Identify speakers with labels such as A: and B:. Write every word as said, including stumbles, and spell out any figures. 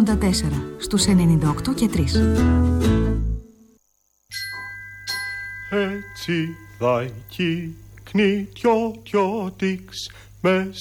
A: ογδόντα τέσσερα στους ενενήντα οκτώ και τρία.
B: Έτσι δαϊκή κνήτιο τιωτix με